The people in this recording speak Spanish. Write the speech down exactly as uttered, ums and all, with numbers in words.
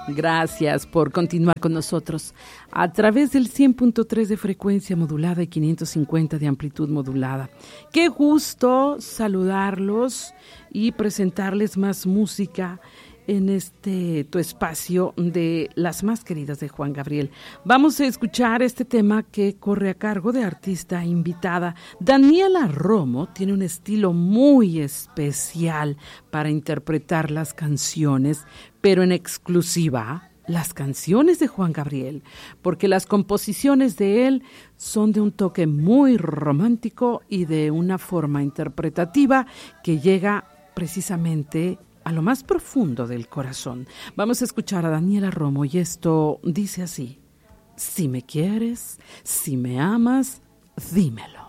Gracias por continuar con nosotros a través del cien punto tres de frecuencia modulada y quinientos cincuenta de amplitud modulada. Qué gusto saludarlos y presentarles más música en este tu espacio de Las Más Queridas de Juan Gabriel. Vamos a escuchar este tema que corre a cargo de artista invitada. Daniela Romo tiene un estilo muy especial para interpretar las canciones, pero en exclusiva las canciones de Juan Gabriel, porque las composiciones de él son de un toque muy romántico y de una forma interpretativa que llega precisamente a lo más profundo del corazón. Vamos a escuchar a Daniela Romo y esto dice así: si me quieres, si me amas, dímelo.